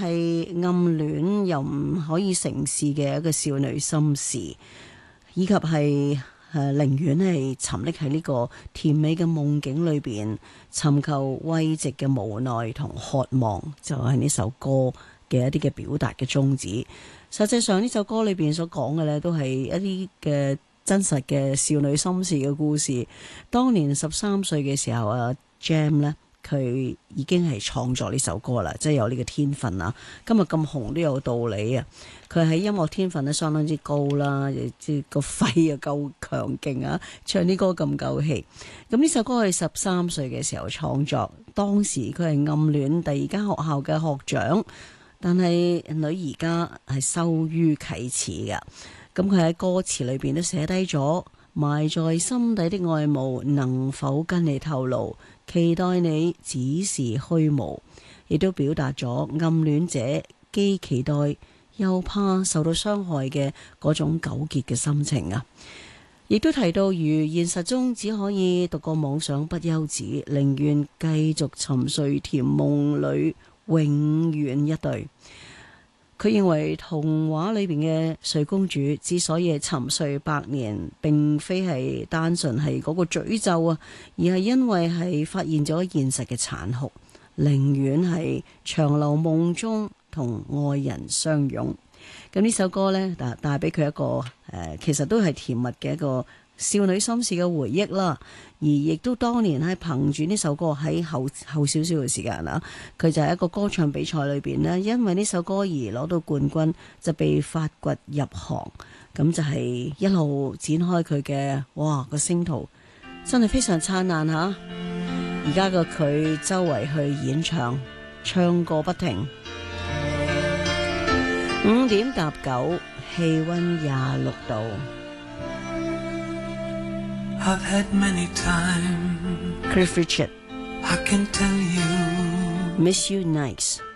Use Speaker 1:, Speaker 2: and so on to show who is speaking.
Speaker 1: 係暗戀又唔可以成事嘅一個少女心事，以及係寧願係沉溺喺呢個甜美嘅夢境裏邊，尋求慰藉嘅無奈同渴望，就係呢首歌嘅一啲嘅表達嘅宗旨。實際上呢首歌裏邊所講嘅呢，都係一啲嘅真實嘅少女心事嘅故事。當年13歲嘅時候啊 Jam 呢，佢已經係創作呢首歌啦，即係有呢個天分啊！今日咁紅都有道理啊！佢喺音樂天分咧相當之高啦，即係個肺又夠強勁啊，唱啲歌咁夠氣。咁呢首歌係13歲嘅時候創作，當時佢係暗戀第二間學校嘅學長，但係女兒家係羞於啟齒㗎。咁佢喺歌詞裏邊都寫低咗埋在心底的愛慕，能否跟你透露？期待你只是虛無，亦都表達咗暗戀者既期待又怕受到傷害嘅嗰種糾結嘅心情啊！亦都提到，如現實中只可以獨個妄想不休止，寧願繼續沉睡甜夢裏，永遠一對。佢認為童話裏邊嘅睡公主之所以係沉睡百年，並非係單純係嗰個詛咒啊，而係因為係發現咗現實嘅殘酷，寧願係長留夢中同愛人相擁。咁呢首歌呢，帶俾佢一個其實都係甜蜜嘅一個少女心事嘅回憶啦。而亦都當年係憑住呢首歌喺後少少嘅時間啊，佢就係一個歌唱比賽裏邊呢，因為呢首歌而攞到冠軍，就被發掘入行，咁就係一路展開佢嘅哇個星途，真係非常燦爛吓！而家嘅佢周圍去演唱，唱個不停。5:09，氣溫26度。
Speaker 2: I've had many times.
Speaker 1: Cliff Richard,
Speaker 2: I can tell you.
Speaker 1: Miss You Nights.